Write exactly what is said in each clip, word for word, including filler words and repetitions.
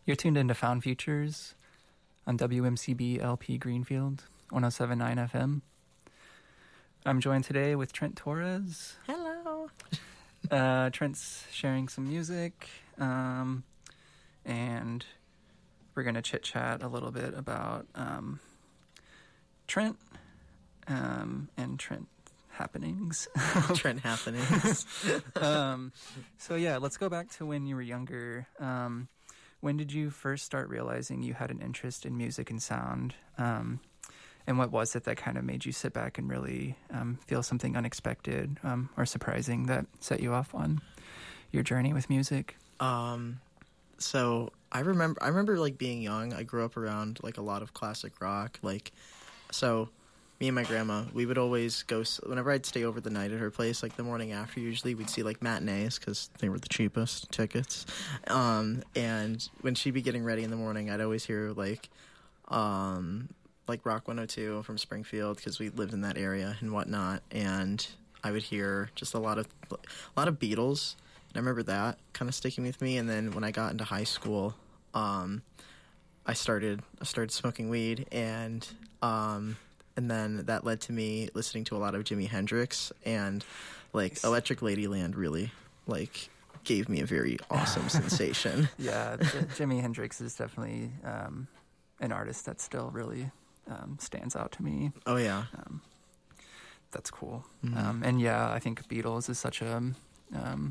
You're tuned into Found Futures on W M C B L P Greenfield, one oh seven point nine F M. I'm joined today with Trent Torres. Hello. uh, Trent's sharing some music, um, and we're going to chit-chat a little bit about um, Trent um, and Trent happenings. Trent happenings. um, so yeah, let's go back to when you were younger. Um, when did you first start realizing you had an interest in music and sound? Um, and what was it that kind of made you sit back and really um, feel something unexpected um, or surprising that set you off on your journey with music? Um, so I remember, I remember like being young. I grew up around like a lot of classic rock. Like, so me and my grandma, we would always go, whenever I'd stay over the night at her place, like the morning after, usually we'd see like matinees because they were the cheapest tickets. Um, and when she'd be getting ready in the morning, I'd always hear like, um, like Rock one oh two from Springfield because we lived in that area and whatnot. And I would hear just a lot of, a lot of Beatles. And I remember that kind of sticking with me. And then when I got into high school, um, I started, I started smoking weed and, um, And then that led to me listening to a lot of Jimi Hendrix, and like Electric Ladyland really like gave me a very awesome sensation. Yeah, J- Jimi Hendrix is definitely um, an artist that still really um, stands out to me. Oh yeah, um, that's cool. Mm-hmm. Um, and yeah, I think Beatles is such a um,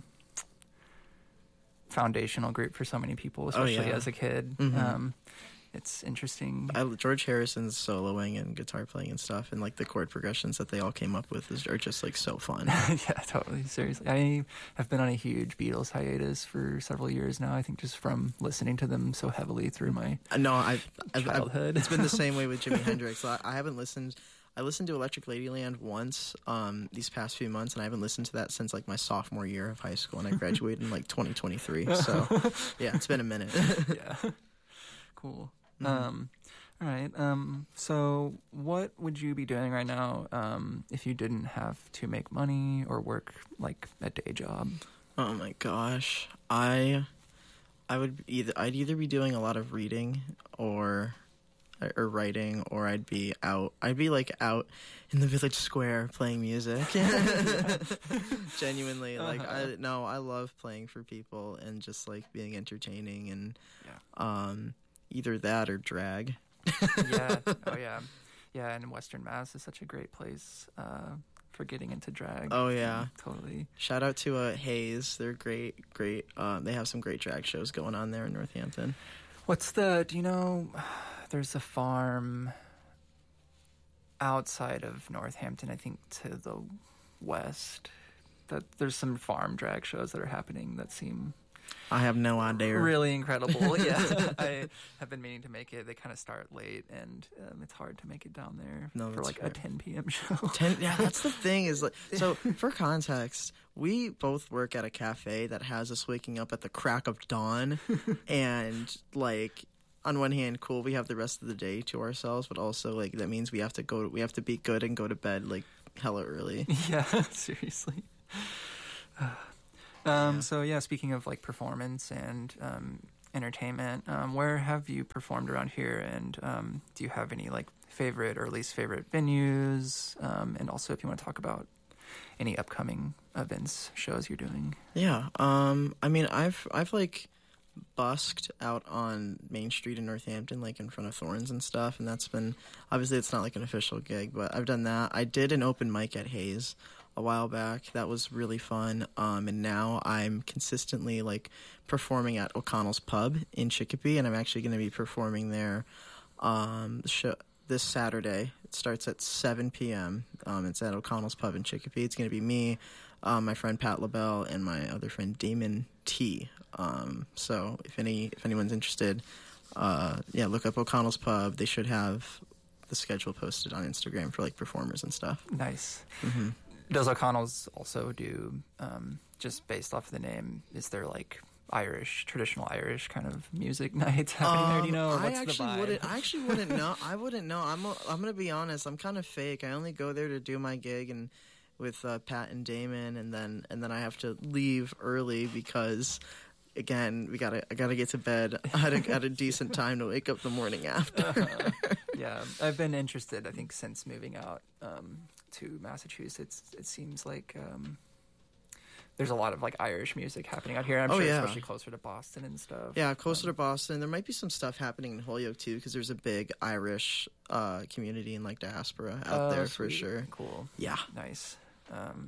foundational group for so many people, especially oh, yeah. as a kid. Mm-hmm. Um, It's interesting. I, George Harrison's soloing and guitar playing and stuff, and like the chord progressions that they all came up with is, are just like so fun. Yeah, totally. Seriously, I have been on a huge Beatles hiatus for several years now. I think just from listening to them so heavily through my uh, no, I've, I've, childhood. I've it's been the same way with Jimi Hendrix. I, I haven't listened. I listened to Electric Ladyland once um, these past few months, and I haven't listened to that since like my sophomore year of high school, and I graduated in like twenty twenty-three. So yeah, it's been a minute. Yeah, cool. Mm-hmm. Um, all right. Um, so what would you be doing right now um, if you didn't have to make money or work like a day job? Oh my gosh, I I would either I'd either be doing a lot of reading or or writing, or I'd be out. I'd be like out in the village square playing music. Genuinely, like I no, I love playing for people and just like being entertaining and yeah. um. Either that or drag. Yeah. Oh, yeah. Yeah, and Western Mass is such a great place uh, for getting into drag. Oh, yeah. Um, totally. Shout out to uh, Hayes. They're great, great. Um, they have some great drag shows going on there in Northampton. What's the, do you know, there's a farm outside of Northampton, I think to the west, that there's some farm drag shows that are happening that seem... I have no idea. Really incredible. Yeah, I have been meaning to make it. They kind of start late, and um, it's hard to make it down there no, for like fair. a ten p.m. show. ten Yeah, that's the thing. Is like so. For context, we both work at a cafe that has us waking up at the crack of dawn, and like on one hand, cool, we have the rest of the day to ourselves, but also like that means we have to go. We have to be good and go to bed like hella early. Yeah, seriously. Um, yeah. So yeah, speaking of like performance and um, entertainment, um, where have you performed around here? And um, do you have any like favorite or least favorite venues? Um, and also if you want to talk about any upcoming events, shows you're doing. Yeah. Um, I mean, I've, I've like busked out on Main Street in Northampton, like in front of Thorns and stuff. And that's been, obviously it's not like an official gig, but I've done that. I did an open mic at Hayes a while back. That was really fun. Um, and now I'm consistently like performing at O'Connell's Pub in Chicopee, and I'm actually going to be performing there um, the show, this Saturday. It starts at seven p.m. Um, it's at O'Connell's Pub in Chicopee. It's going to be me, um, my friend Pat LaBelle, and my other friend Damon T. Um, so if any if anyone's interested, uh, yeah, look up O'Connell's Pub. They should have the schedule posted on Instagram for like performers and stuff. Nice. Mm-hmm. Does O'Connell's also do, um, just based off of the name, is there like Irish, traditional Irish kind of music nights happening um, there? Do you know? Or I what's actually the vibe? wouldn't. I actually wouldn't know. I wouldn't know. I'm. A, I'm gonna be honest. I'm kind of fake. I only go there to do my gig and with uh, Pat and Damon, and then and then I have to leave early because again, we gotta I gotta get to bed at a, at a decent time to wake up the morning after. Uh, yeah, I've been interested. I think since moving out um, to Massachusetts, it seems like um, there's a lot of like Irish music happening out here. I'm Oh, sure, yeah. especially closer to Boston and stuff. Yeah, closer Um, to Boston. There might be some stuff happening in Holyoke too, because there's a big Irish uh, community and like diaspora out oh, there for sweet. sure. Cool. Yeah. Nice. Um,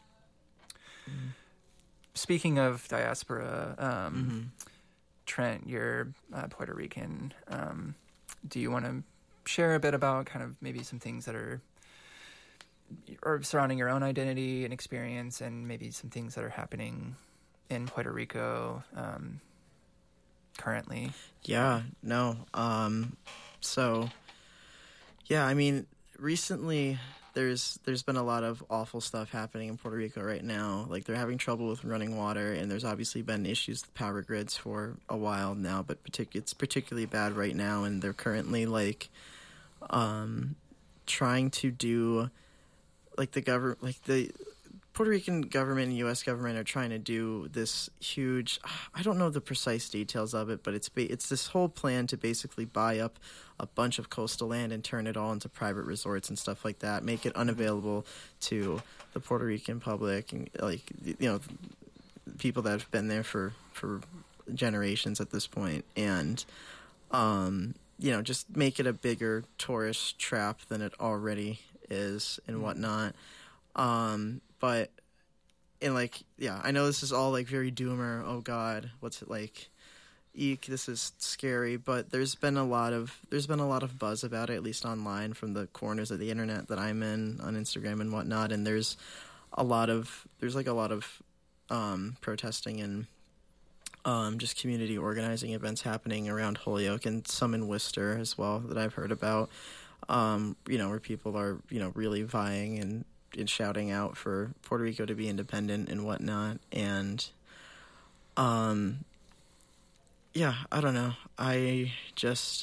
Speaking of diaspora, um, Mm-hmm. Trent, you're uh, Puerto Rican. Um, do you want to share a bit about kind of maybe some things that are or surrounding your own identity and experience, and maybe some things that are happening in Puerto Rico um, currently? Yeah, no. Um, so, yeah, I mean, recently there's there's been a lot of awful stuff happening in Puerto Rico right now. Like, they're having trouble with running water, and there's obviously been issues with power grids for a while now, but partic- it's particularly bad right now, and they're currently, like, um, trying to do, like, the government, like, the Puerto Rican government and U S government are trying to do this huge, I don't know the precise details of it, but it's ba- it's this whole plan to basically buy up a bunch of coastal land and turn it all into private resorts and stuff like that, make it unavailable to the Puerto Rican public and, like, you know, people that have been there for, for generations at this point, and, um, you know, just make it a bigger tourist trap than it already is and whatnot. Um, but, and like, yeah, I know this is all like very doomer. Oh God, what's it like? Eek, this is scary. But there's been a lot of there's been a lot of buzz about it, at least online from the corners of the internet that I'm in on Instagram and whatnot. And there's a lot of there's like a lot of um, protesting and um, just community organizing events happening around Holyoke and some in Worcester as well that I've heard about. Um, you know, where people are you know really vying and. and shouting out for Puerto Rico to be independent and whatnot. And, um, yeah, I don't know. I just,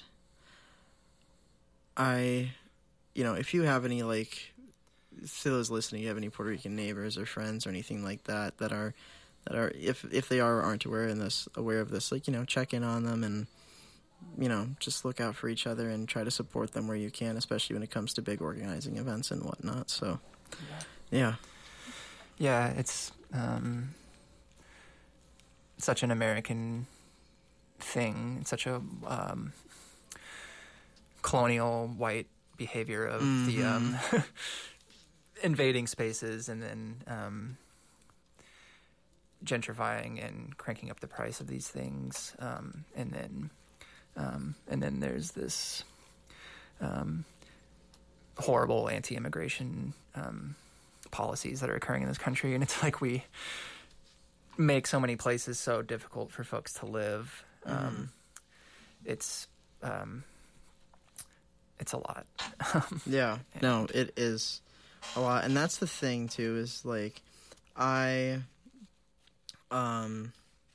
I, you know, if you have any, like, to those listening, you have any Puerto Rican neighbors or friends or anything like that, that are, that are, if, if they are or aren't aware in this, aware of this, like, you know, check in on them and, you know, just look out for each other and try to support them where you can, especially when it comes to big organizing events and whatnot. So, yeah. Yeah, it's um, such an American thing. It's such a um, colonial white behavior of Mm-hmm. the um, invading spaces and then um, gentrifying and cranking up the price of these things, um, and then um, and then there's this um, horrible anti-immigration um, policies that are occurring in this country, and it's like we make so many places so difficult for folks to live. Mm-hmm. Um, it's um, it's a lot. Yeah, no, it is a lot, and that's the thing too. Is like, I, um,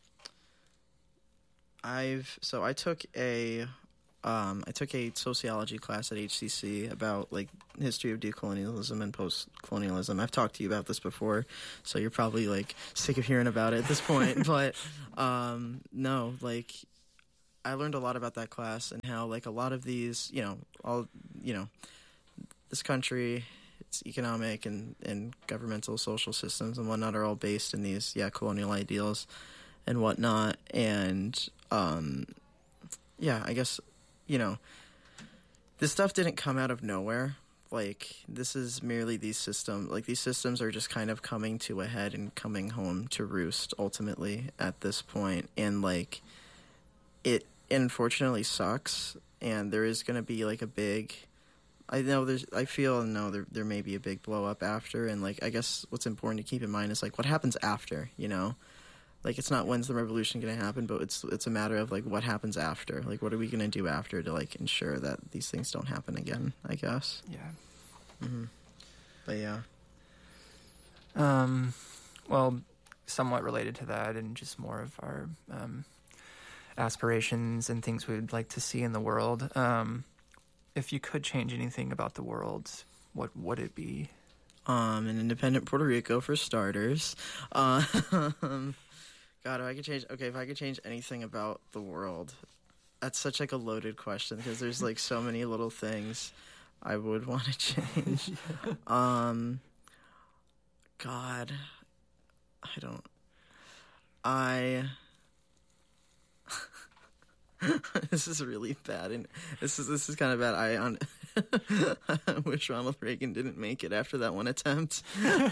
I've so I took a, um, I took a sociology class at H C C about like history of decolonialism and post-colonialism. I've talked to you about this before, so you're probably like sick of hearing about it at this point. But um, no, like. I learned a lot about that class and how, like, a lot of these, you know, all, you know, this country, its economic and, and governmental social systems and whatnot are all based in these, yeah, colonial ideals and whatnot. And, um, yeah, I guess, you know, this stuff didn't come out of nowhere. Like, this is merely these systems, like, these systems are just kind of coming to a head and coming home to roost, ultimately, at this point. And, like, it unfortunately sucks, and there is going to be like a big I know there's I feel and know there there may be a big blow up after, and like I guess what's important to keep in mind is like what happens after, you know? Like it's not when's the revolution going to happen, but it's it's a matter of like what happens after. Like what are we going to do after to like ensure that these things don't happen again, I guess. Yeah. Mhm. But yeah. Um well, somewhat related to that and just more of our um aspirations and things we'd like to see in the world. Um, if you could change anything about the world, what would it be? Um, an independent Puerto Rico for starters. Um, God, if I could change, okay, if I could change anything about the world, that's such like a loaded question because there's like so many little things I would want to change. yeah. Um, God, I don't. I. This is really bad, and this is this is kind of bad. I on. I wish Ronald Reagan didn't make it after that one attempt.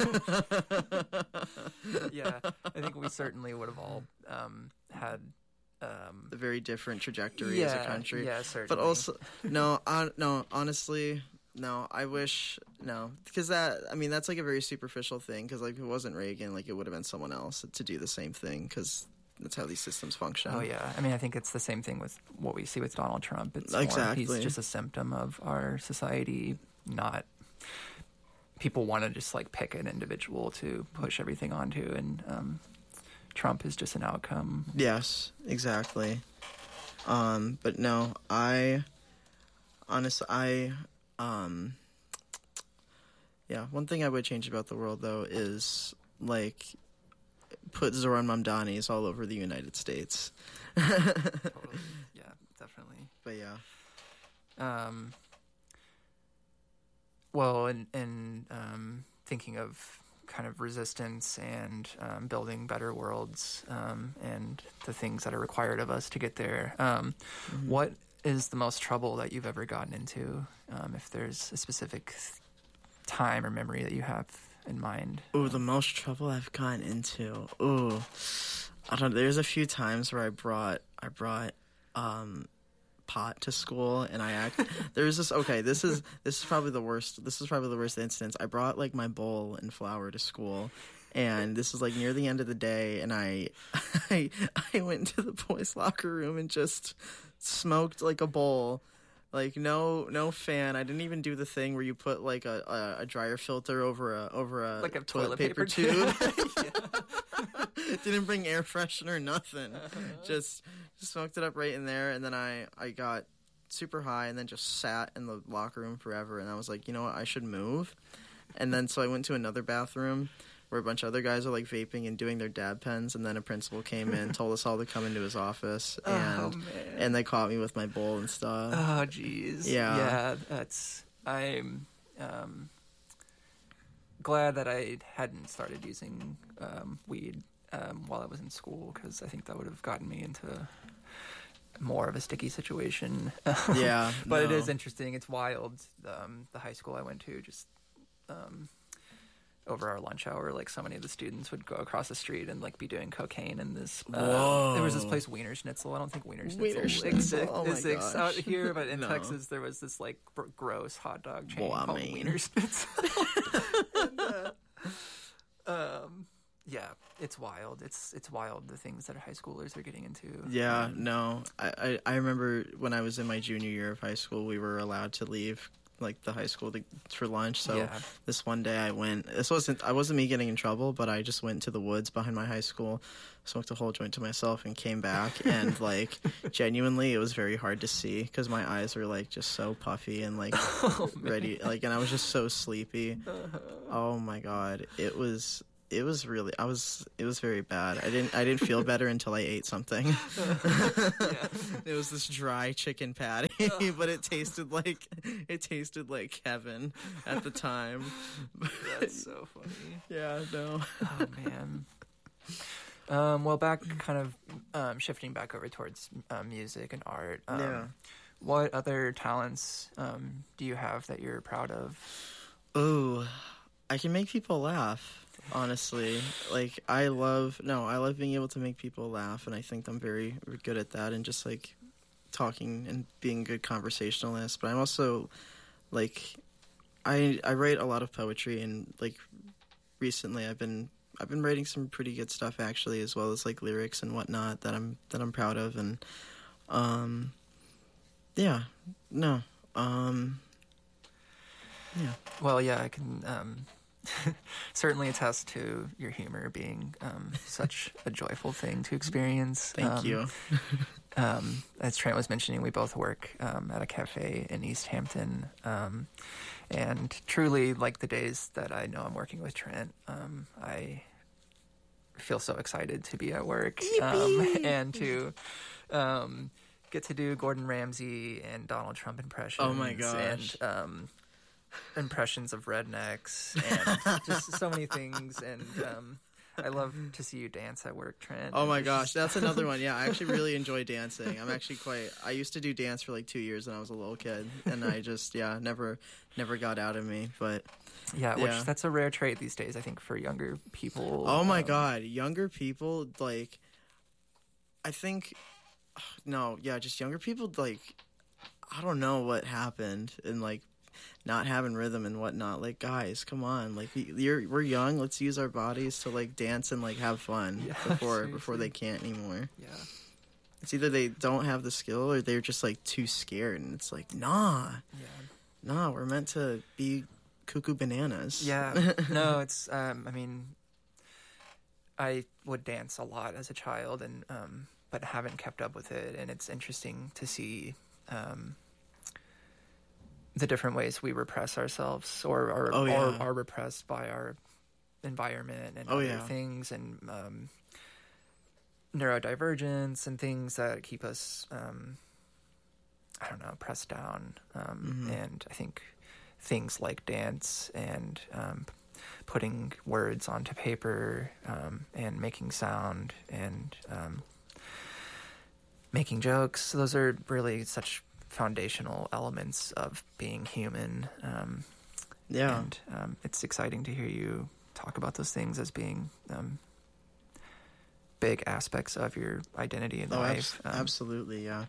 Yeah, I think we certainly would have all um, had um, a very different trajectory yeah, as a country. Yeah, certainly. But also, no, on, no, honestly, no. I wish no, because that. I mean, that's like a very superficial thing. Because like, if it wasn't Reagan, like it would have been someone else to do the same thing. Because that's how these systems function. Oh yeah, I mean, I think it's the same thing with what we see with Donald Trump. It's exactly. more, he's just a symptom of our society. Not people want to just like pick an individual to push everything onto, and um, Trump is just an outcome. Yes, exactly. Um, but no, I honestly, I um, yeah. One thing I would change about the world though is like. Put Zoran Mamdani's all over the United States. Totally. Yeah, definitely. But yeah. Um, well, and, and um, thinking of kind of resistance and um, building better worlds um, and the things that are required of us to get there, um, mm-hmm. what is the most trouble that you've ever gotten into? Um, if there's a specific time or memory that you have in mind. Oh, the most trouble I've gotten into. Oh, I don't. There's a few times where I brought I brought um, pot to school, and I act. There was this. Okay, this is this is probably the worst. This is probably the worst instance. I brought like my bowl and flour to school, and this was like near the end of the day, and I I I went into the boys' locker room and just smoked like a bowl. Like no, no fan. I didn't even do the thing where you put like a, a, a dryer filter over a over a like a toilet, toilet paper, paper tube. Didn't bring air freshener, nothing. Uh-huh. Just, just smoked it up right in there, and then I I got super high, and then just sat in the locker room forever. And I was like, you know what, I should move. And then so I went to another bathroom where a bunch of other guys are like vaping and doing their dab pens, and then a principal came in, told us all to come into his office, and oh, man. and they caught me with my bowl and stuff. Oh, jeez. Yeah, yeah. That's I'm um, glad that I hadn't started using um, weed um, while I was in school, because I think that would have gotten me into more of a sticky situation. Yeah, but no. It is interesting. It's wild. Um, the high school I went to just. Um, over our lunch hour, like so many of the students would go across the street and like be doing cocaine in this. Uh, there was this place, Wiener Schnitzel. I don't think Wiener Schnitzel, Wiener Schnitzel. exists, Oh my exists gosh. out here, but in No. Texas there was this like gr- gross hot dog chain Well, I called mean. Wiener Schnitzel. and, uh, um, yeah, it's wild. It's it's wild the things that high schoolers are getting into. Yeah, Um, no. I, I, I remember when I was in my junior year of high school, we were allowed to leave like the high school to, for lunch. So yeah. this one day I went. This wasn't. I wasn't me getting in trouble, but I just went to the woods behind my high school, smoked a whole joint to myself, and came back. And like genuinely, it was very hard to see because my eyes were like just so puffy and like Oh, ready. Like, and I was just so sleepy. Uh-huh. Oh my god, it was. It was really. I was. It was very bad. I didn't. I didn't feel better until I ate something. Yeah. It was this dry chicken patty, but it tasted like it tasted like heaven at the time. That's so funny. Yeah. No. Oh man. Um, well, back kind of um, shifting back over towards uh, music and art. Um, Yeah. What other talents um, do you have that you're proud of? Ooh, I can make people laugh. Honestly, like I love no, I love being able to make people laugh, and I think I'm very good at that, and just like talking and being a good conversationalist. But I'm also like I I write a lot of poetry, and like recently I've been I've been writing some pretty good stuff actually, as well as like lyrics and whatnot that I'm that I'm proud of, and um yeah no um yeah Well, yeah, I can um, certainly attest to your humor being um, such a joyful thing to experience. Thank um, you. um, as Trent was mentioning, we both work um, at a cafe in East Hampton. Um, and truly, like the days that I know I'm working with Trent, um, I feel so excited to be at work um, and to um, get to do Gordon Ramsay and Donald Trump impressions. Oh my gosh. And um, impressions of rednecks and just so many things. And um, I love to see you dance at work, Trent. Oh my gosh, that's another one. Yeah, I actually really enjoy dancing. I'm actually quite. I used to do dance for like two years when I was a little kid, and I just yeah never never got out of me. But yeah, yeah. which that's a rare trait these days, I think, for younger people. Oh my um, god, younger people like. I think, no, yeah, just younger people like. I don't know what happened and like. Not having rhythm and whatnot. Like, guys, come on. Like, you're we're young. Let's use our bodies to like dance and like have fun Yeah, before seriously. before they can't anymore. Yeah. It's either they don't have the skill or they're just like too scared, and it's like, nah, Yeah. nah. We're meant to be cuckoo bananas. Yeah. No, it's. Um, I mean, I would dance a lot as a child, and um, but haven't kept up with it, and it's interesting to see. Um, the different ways we repress ourselves or are, Oh, yeah. or are repressed by our environment and Oh, other yeah. things and um, neurodivergence and things that keep us, um, I don't know, pressed down. Um, Mhm. And I think things like dance and um, putting words onto paper um, and making sound and um, making jokes, those are really such foundational elements of being human. Um, Yeah. And um, it's exciting to hear you talk about those things as being um, big aspects of your identity in Oh, life. abs- Um, absolutely. Yeah.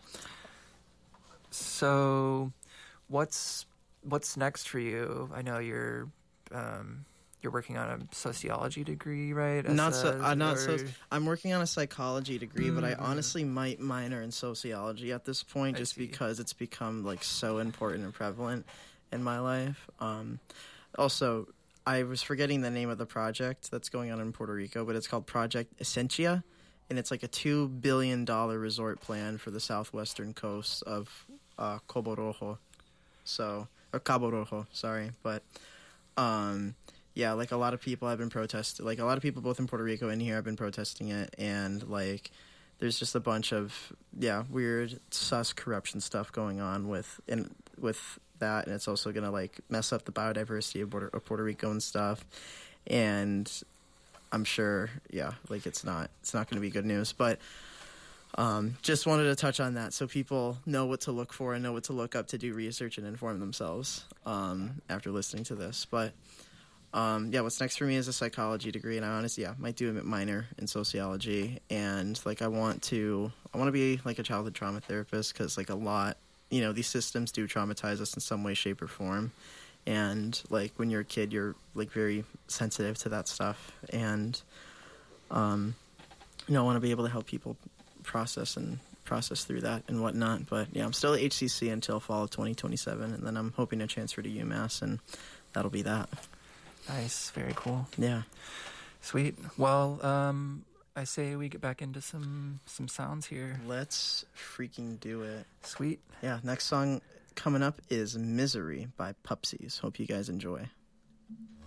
So, what's what's next for you? I know you're um, you're working on a sociology degree, right? Not As so. a- Uh, not so. or- I'm working on a psychology degree, but I Mhm. honestly might minor in sociology at this point, I just see. because it's become like so important and prevalent in my life. Um, also, I was forgetting the name of the project that's going on in Puerto Rico, but it's called Project Essentia, and it's like a two billion dollar resort plan for the southwestern coast of uh, Cabo Rojo, so or Cabo Rojo, sorry, but. Um, Yeah, like a lot of people have been protesting. Like a lot of people, both in Puerto Rico and here, have been protesting it. And like, there's just a bunch of yeah weird sus corruption stuff going on with and with that, and it's also gonna like mess up the biodiversity of Puerto, of Puerto Rico and stuff. And I'm sure, yeah, like it's not it's not gonna be good news. But um, just wanted to touch on that so people know what to look for and know what to look up to do research and inform themselves um, after listening to this. But. Um, yeah, what's next for me is a psychology degree, and I honestly, yeah, might do a minor in sociology. And like, I want to, I want to be like a childhood trauma therapist because, like, a lot, you know, these systems do traumatize us in some way, shape, or form. And like, when you're a kid, you're like very sensitive to that stuff, and um, you know, I want to be able to help people process and process through that and whatnot. But yeah, I'm still at H C C until fall of twenty twenty-seven, and then I'm hoping to transfer to UMass, and that'll be that. Nice, very cool. Yeah. Sweet. Well, um, I say we get back into some some sounds here. Let's freaking do it. Sweet. Yeah, next song coming up is Misery by Pupsies. Hope you guys enjoy.